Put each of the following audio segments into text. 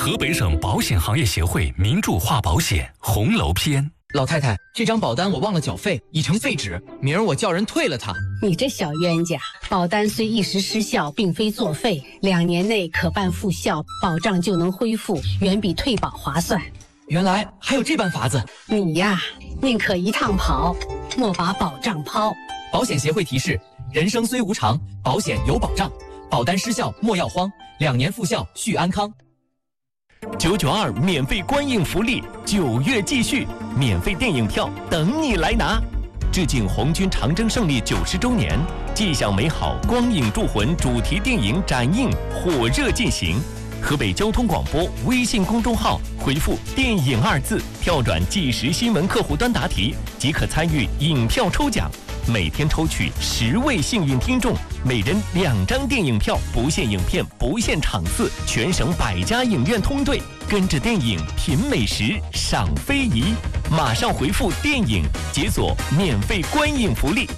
河北省保险行业协会名著化保险红楼篇。 老太太，这张保单我忘了缴费，已成废纸，明儿我叫人退了它。 你这小冤家，保单虽一时失效，并非作废，2年内可办复效，保障就能恢复，远比退保划算。 原来还有这般法子。 你呀，宁可一趟跑，莫把保障抛。 保险协会提示：人生虽无常，保险有保障，保单失效莫要慌，2年复效续安康。 992免费观影福利，9月继续，免费电影票等你来拿。致敬红军长征胜利90周年，迹象美好光影铸魂主题电影展映火热进行。河北交通广播微信公众号回复“电影”2字，跳转即时新闻客户端答题，即可参与影票抽奖。每天抽取10位幸运听众，每人2张电影票，不限影片，不限场次，全省100家影院通兑，跟着电影品美食，赏非遗。马上回复“电影”，解锁免费观影福利。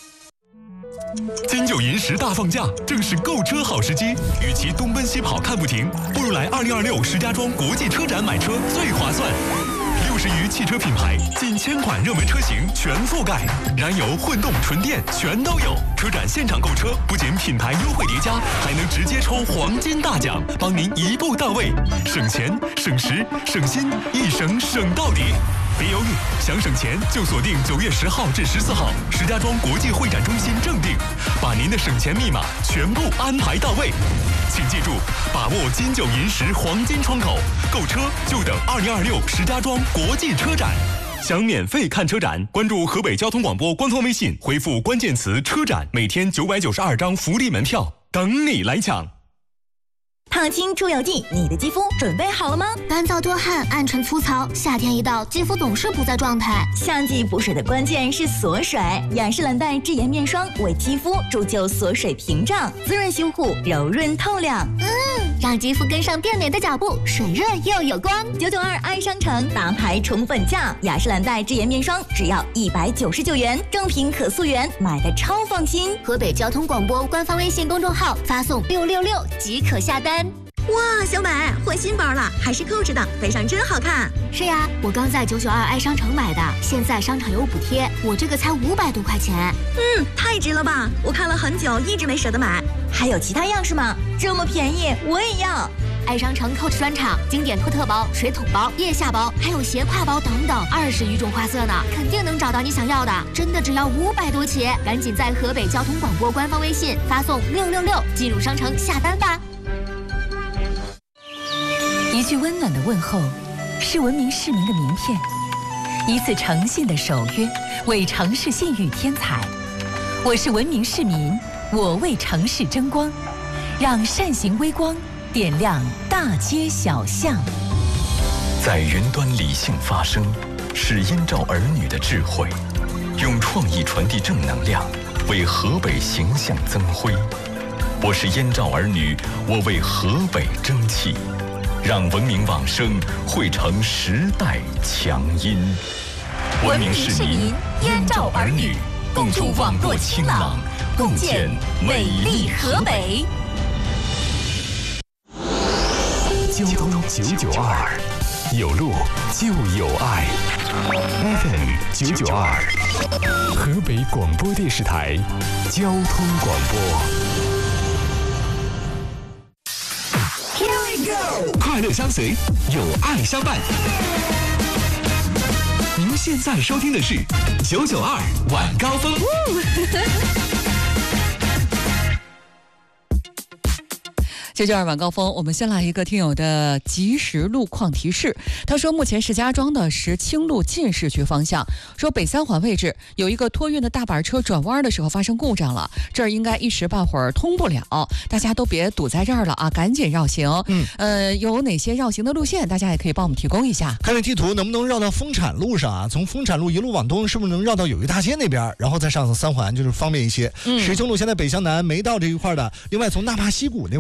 金九银10大放假，正是购车好时机。与其东奔西跑看不停，不如来2026石家庄国际车展买车最划算。60余汽车品牌，近1000款热门车型全覆盖，燃油、混动、纯电全都有。车展现场购车，不仅品牌优惠叠加，还能直接抽黄金大奖，帮您一步到位，省钱、省时、省心，一省省到底。别犹豫，想省钱就锁定9月10号至14号石家庄国际会展中心正定，把您的省钱密码全部安排到位。请记住，把握金九银10黄金窗口，购车就等2026石家庄国际车展。想免费看车展，关注河北交通广播官方微信，回复关键词“车展”，每天992张福利门票等你来抢。 烫青出油剂，你的肌肤准备好了吗？ 干燥多汗，暗沉粗糙，夏天一到，肌肤总是不在状态。 夏季补水的关键是锁水，雅诗兰黛智妍面霜为肌肤铸就锁水屏障，滋润修护，柔润透亮。 让肌肤跟上变美的脚步，水润又有光。 992爱商城大牌宠粉价，雅诗兰黛智妍面霜只要199元，正品可溯源，买的超放心。 河北交通广播官方微信公众号发送666即可下单。 哇，小美换新包了，还是Coach的，背上真好看。 是呀，我刚在992爱商城买的，现在商场有补贴，我这个才500多块钱。 太值了吧！我看了很久，一直没舍得买。还有其他样式吗？这么便宜，我也要。 爱商城 Coach 专场，经典托特包、水桶包、腋下包，还有斜挎包等等，20余种花色呢，肯定能找到你想要的。真的只要500多起，赶紧在河北交通广播官方微信发送666进入商城下单吧。 一句温暖的问候，是文明市民的名片；一次诚信的守约，为城市信誉添彩。我是文明市民，我为城市争光，让善行微光点亮大街小巷。 在云端理性发声，是燕赵儿女的智慧，用创意传递正能量，为河北形象增辉。我是燕赵儿女，我为河北争气。让文明往声汇成时代强音。 文明市民，燕赵儿女，共筑网络清朗，共建美丽河北。 交通992，有路就有爱。FM 992，河北广播电视台交通广播。快乐相随，有爱相伴。您现在收听的是992晚高峰。 992晚高峰，我们先来一个听友的即时路况提示。他说，目前石家庄的石青路进市区方向，说北3环位置有一个托运的大板车转弯的时候发生故障了，这儿应该一时半会儿通不了，大家都别堵在这儿了啊，赶紧绕行。有哪些绕行的路线，大家也可以帮我们提供一下。 看这地图能不能绕到丰产路上啊？从丰产路一路往东，是不是能绕到友谊大街那边，然后再上3环，就是方便一些。石青路现在北向南没到这一块的，另外从纳帕溪谷那块是不是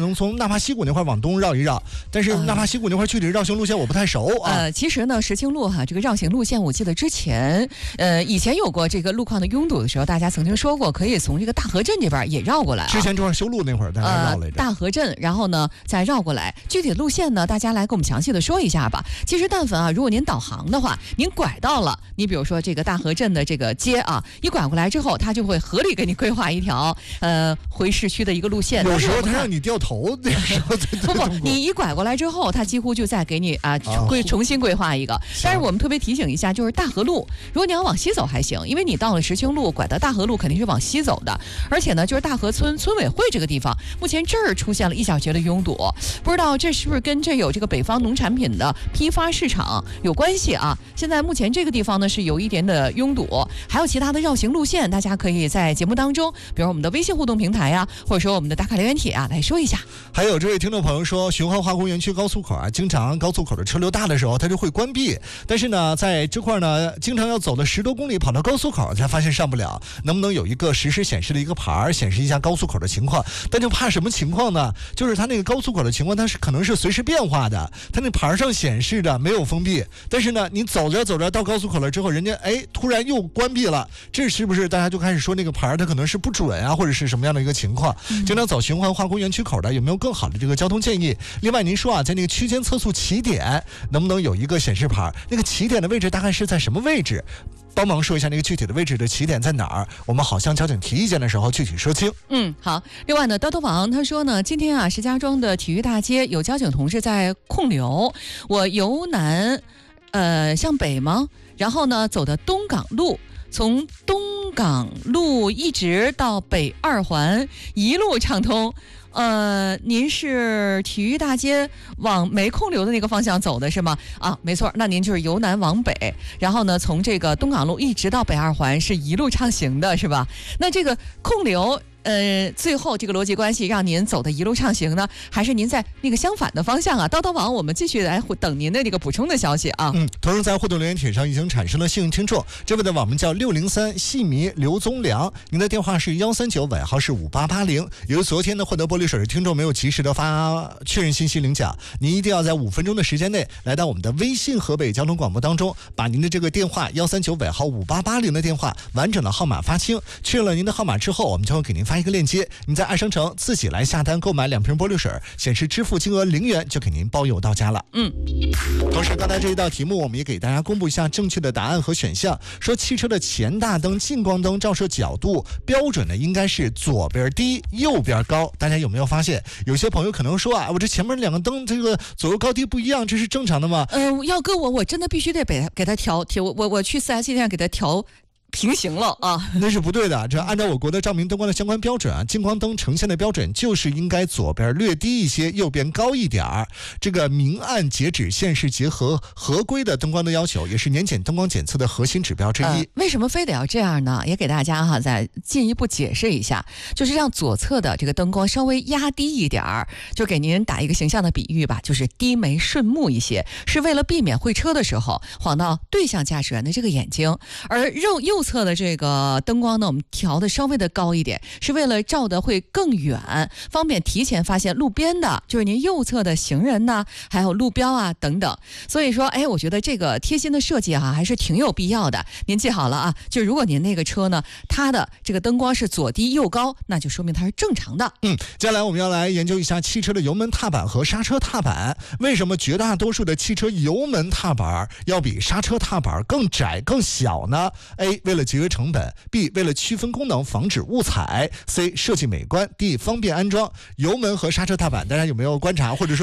能从纳帕溪谷那块往东绕一绕，但是纳帕溪谷那块具体绕行路线我不太熟啊。 其实呢，石青路这个绕行路线，我记得之前以前有过这个路况的拥堵的时候，大家曾经说过可以从这个大河镇这边也绕过来。 之前这块修路那会儿，大家绕来着。 大河镇，然后呢再绕过来。具体的路线呢，大家来给我们详细的说一下吧。其实但凡如果您导航的话，您拐到了，你比如说这个大河镇的这个街一拐过来之后，它就会合理给你规划一条回市区的一个路线。 有时候它让你掉头，那个时候不，你一拐过来之后，它几乎就再给你重新规划一个。但是我们特别提醒一下，就是大河路，如果你要往西走还行，因为你到了石青路拐到大河路肯定是往西走的，而且呢，就是大河村村委会这个地方，目前这儿出现了一小节的拥堵，不知道这是不是跟这有这个北方农产品的批发市场有关系啊？现在目前这个地方呢是有一点的拥堵，还有其他的绕行路线，大家可以在节目当中，比如我们的微信互动平台或者说我们的打卡留言帖来说一下。 还有这位听众朋友说，循环化工园区高速口经常高速口的车流大的时候它就会关闭，但是呢在这块呢经常要走了10多公里跑到高速口才发现上不了，能不能有一个实时显示的一个牌显示一下高速口的情况？但就怕什么情况呢？就是它那个高速口的情况它是可能是随时变化的，它那牌上显示的没有封闭，但是呢你走着走着到高速口了之后，人家突然又关闭了，这是不是大家就开始说那个牌它可能是不准或者是什么样的一个情况？经常走循环化工园区口的有没有更好的这个交通建议？另外您说在那个区间测速起点能不能有一个显示牌？那个起点的位置大概是在什么位置？帮忙说一下那个具体的位置的起点在哪儿，我们好向交警提意见的时候具体说清。 好。另外呢，刀头王他说呢，今天石家庄的体育大街有交警同志在控流，我由南向北吗？然后呢走的东港路，从东港路一直到北2环一路畅通。您是体育大街往没控流的那个方向走的是吗？没错，那您就是由南往北，然后呢从这个东港路一直到北2环是一路畅行的是吧？那这个控流最后这个逻辑关系让您走的一路畅行呢，还是您在那个相反的方向刀刀王我们继续来等您的这个补充的消息同时在互动留言帖上已经产生了幸运听众，这位的网名叫603戏迷刘宗良，您的电话是139，尾号是5880。由于昨天的获得玻璃水的听众没有及时的发确认信息领奖，您一定要在5分钟的时间内来到我们的微信河北交通广播当中，把您的这个电话139尾号5880的电话完整的号码发清，确认了您的号码之后，我们就会给您发一个链接，你在爱商城自己来下单购买2瓶玻璃水，显示支付金额0元就给您包邮到家了。同时刚才这一道题目我们也给大家公布一下正确的答案和选项，说汽车的前大灯近光灯照射角度标准的应该是左边低右边高，大家有没有发现有些朋友可能说我这前面2个灯这个左右高低不一样，这是正常的吗？ 要搁我真的必须得给他调，我去4S店给他调平行了那是不对的。这按照我国的照明灯光的相关标准近光灯呈现的标准就是应该左边略低一些，右边高一点。这个明暗截止线是结合合规的灯光的要求，也是年检灯光检测的核心指标之一。 为什么非得要这样呢？也给大家再进一步解释一下，就是让左侧的这个灯光稍微压低一点，就给您打一个形象的比喻吧，就是低眉顺目一些，是为了避免会车的时候晃到对向驾驶员的这个眼睛。而右侧的这个灯光呢，我们调的稍微的高一点，是为了照的会更远，方便提前发现路边的，就是您右侧的行人呢，还有路标等等。所以说，我觉得这个贴心的设计还是挺有必要的。您记好了就如果您那个车呢，它的这个灯光是左低右高，那就说明它是正常的。 接下来我们要来研究一下汽车的油门踏板和刹车踏板。为什么绝大多数的汽车油门踏板要比刹车踏板更窄更小呢？ A. 为了节约成本， B. 为了区分功能防止误踩， C. 设计美观， D. 方便安装。油门和刹车踏板大家有没有观察或者说